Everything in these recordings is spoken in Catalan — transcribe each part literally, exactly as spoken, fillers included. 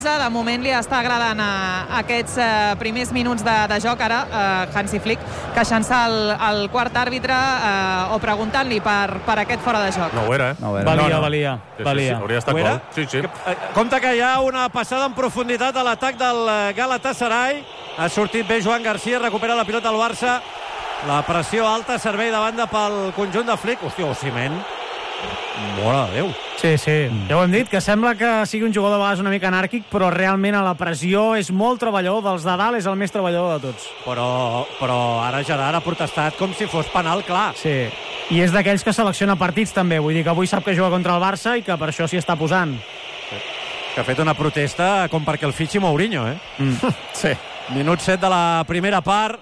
De moment li està agradant a, a aquests eh, primers minuts de, de joc ara, eh, Hansi Flick, queixant-se al, al quart àrbitre eh, o preguntant-li per, per aquest fora de joc. No ho era, eh? No ho era. Valia, no, no. valia. Sí, valia. sí, sí, hauria d'estar gol. Sí, sí. Compte que hi ha una passada en profunditat a l'atac del Galatasaray. Ha sortit bé Joan Garcia, recupera la pilota al Barça. La pressió alta, servei de banda pel conjunt de Flick. Hòstia, Osimhen. Mare de Déu. Sí, sí, ja ho hem dit, que sembla que sigui un jugador de vegades una mica anàrquic, però realment a la pressió és molt treballador, dels de dalt és el més treballador de tots. Però, però ara Gerard ha protestat com si fos penal, clar. Sí, i és d'aquells que selecciona partits també, vull dir que avui sap que juga contra el Barça i que per això s'hi està posant. Sí. Que ha fet una protesta com perquè el fitxi Mourinho, eh? Mm. Sí. Minut set de la primera part.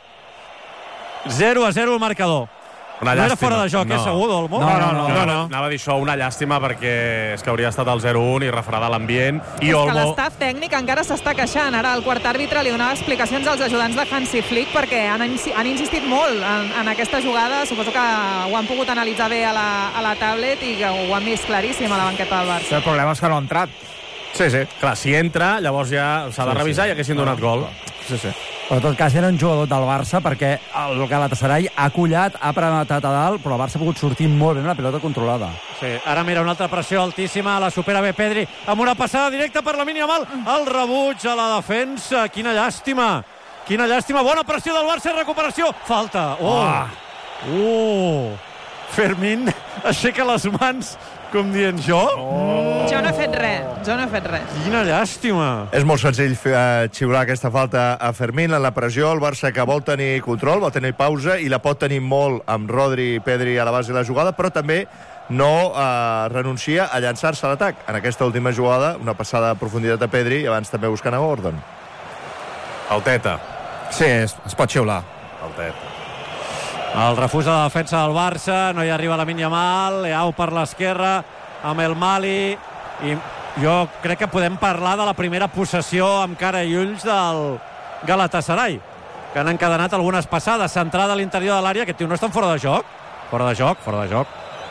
zero a zero el marcador. Una no llàstima. era fora de joc, no. eh, segur, Olmo? No, no, no. no, no. Anava a dir això, una llàstima, perquè és que hauria estat el zero un i refredar l'ambient. I és Olmo... que l'estaf tècnic encara s'està queixant. Ara el quart àrbitre li donava explicacions als ajudants de Hansi Flick perquè han, han insistit molt en, en aquesta jugada. Suposo que ho han pogut analitzar bé a la, a la tablet i que ho han vist claríssim a la banqueta del Barça. El problema és que no ha entrat. Sí, sí. Clar, si entra, llavors ja s'ha de Sí, revisar sí. i haguessin donat gol. Sí, sí. Però en tot cas era un jugador del Barça perquè el Galatasaray ha collat, ha prematat a dalt, però el Barça ha pogut sortir molt bé amb la pilota controlada. Sí, ara mira una altra pressió altíssima, la supera bé Pedri, amb una passada directa per Lamine Yamal, el rebuig a la defensa, quina llàstima, quina llàstima, bona pressió del Barça, recuperació, falta, oh, oh, oh. Fermín aixeca les mans com dient jo, Oh. Jo no he fet res, jo no he fet res. quina llàstima. És molt senzill fer, uh, xiular aquesta falta a Fermín en la pressió. El Barça que vol tenir control, vol tenir pausa i la pot tenir molt amb Rodri i Pedri a la base de la jugada, però també no uh, renuncia a llançar-se a l'atac. En aquesta última jugada, una passada a profunditat a Pedri i abans també buscant a Gordon. El Teta. Sí, es, es pot xiular. El Teta. El refús de la defensa del Barça, no hi arriba Lamine Yamal, Leao per l'esquerra, amb el Mali, i jo crec que podem parlar de la primera possessió amb cara i ulls del Galatasaray, que han encadenat algunes passades, centrada a l'interior de l'àrea, aquest tio no està en fora de joc, fora de joc, fora de joc,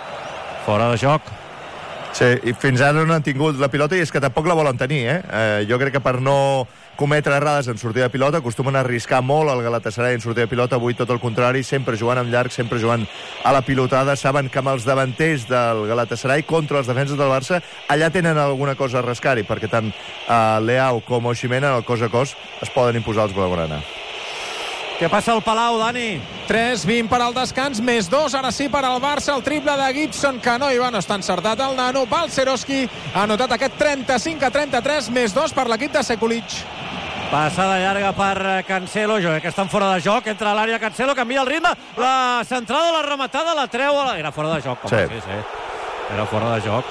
fora de joc. Sí, i fins ara no han tingut la pilota i és que tampoc la volen tenir, eh? eh jo crec que per no cometre errades en sortida de pilota acostumen a arriscar molt el Galatasaray en sortida de pilota, avui tot el contrari, sempre jugant amb llarg, sempre jugant a la pilotada, saben que amb els davanters del Galatasaray contra els defenses del Barça, allà tenen alguna cosa a rascar-hi, perquè tant eh, Leao com Osimhen en el cos a cos es poden imposar els blaugrana. Què passa al Palau, Dani? tres vint per al descans, més dos, ara sí per al Barça, el triple de Gibson, que no hi va, no està encertat el nano. Balcerowski ha anotat aquest trenta-cinc a trenta-tres, més dos per l'equip de Sekulic. Passada llarga per Cancelo, jo crec que estan fora de joc, entra a l'àrea Cancelo, canvia el ritme, la centrada, la rematada, la treu, la... era fora de joc, com Sí. sí, sí, era fora de joc.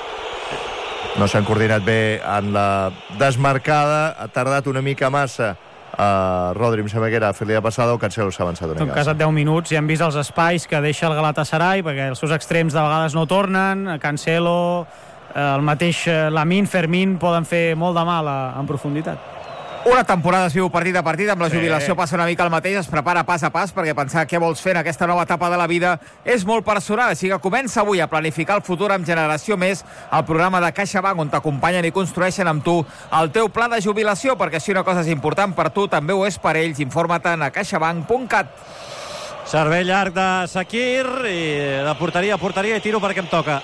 No s'han coordinat bé en la desmarcada, ha tardat una mica massa Uh, Rodri, em sembla que era fer-li la passada o Cancelo s'ha avançat una En mica. cas deu minuts i han vist els espais que deixa el Galatasaray perquè els seus extrems de vegades no tornen, Cancelo, el mateix Lamine, Fermín poden fer molt de mal a, en profunditat. Una temporada es viu partit a partit, amb la jubilació Sí. passa una mica el mateix, es prepara pas a pas, perquè pensar què vols fer en aquesta nova etapa de la vida és molt personal, així que comença avui a planificar el futur amb Generació Més, el programa de CaixaBank on t'acompanyen i construeixen amb tu el teu pla de jubilació, perquè si una cosa és important per tu, també ho és per ells. Informa-te'n a caixabank punt cat. Servei llarg de Sakir, i de porteria a porteria, i tiro perquè em toca.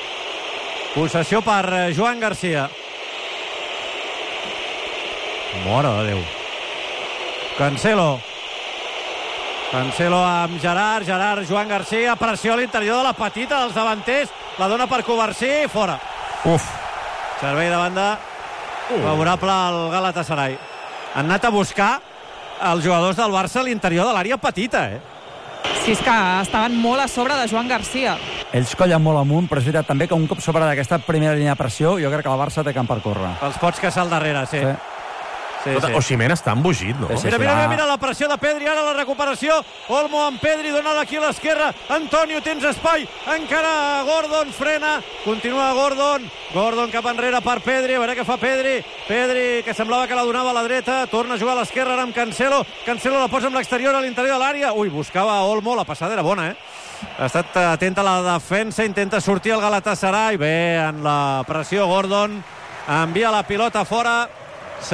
Possessió per Joan Garcia. Mare de Déu. Cancelo. Cancelo amb Gerard, Gerard, Joan Garcia, pressió a l'interior de la petita dels davanters, la dona per Covarsí, fora. Uf. Servei de banda favorable al Galatasaray. Han anat a buscar els jugadors del Barça a l'interior de l'àrea petita, eh? Sí, és que estaven molt a sobre de Joan Garcia. Ells collen molt amunt, però és veritat també que un cop sobre d'aquesta primera línia de pressió, jo crec que el Barça té camp per córrer. Els pots caçar al darrere, sí. Sí. Sí, Escolta, sí. Osimhen està embogit, no? Sí, sí. Mira, mira, mira, mira la pressió de Pedri, ara la recuperació, Olmo amb Pedri, dona-la aquí a l'esquerra, Antonio, tens espai, encara Gordon, frena, continua Gordon, Gordon cap enrere per Pedri, a veure què fa Pedri, Pedri que semblava que la donava a la dreta, torna a jugar a l'esquerra ara amb Cancelo, Cancelo la posa amb l'exterior a l'interior de l'àrea, ui, buscava Olmo, la passada era bona, eh? Ha estat atenta a la defensa, intenta sortir el Galatasaray, bé, en la pressió Gordon, envia la pilota fora,